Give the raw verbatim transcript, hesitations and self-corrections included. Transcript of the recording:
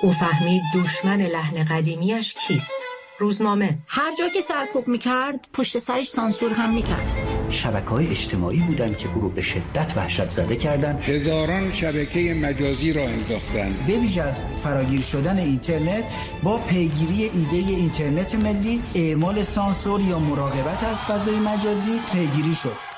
او فهمید دشمن لحن قدیمیش کیست؟ روزنامه. هر جا که سرکوب میکرد پشت سرش سانسور هم میکرد. شبکه‌های اجتماعی بودن که او رو به شدت وحشت زده کردن. هزاران شبکه مجازی را انداختن. به ویژه از فراگیر شدن اینترنت با پیگیری ایده اینترنت ملی، اعمال سانسور یا مراقبت از فضای مجازی پیگیری شد.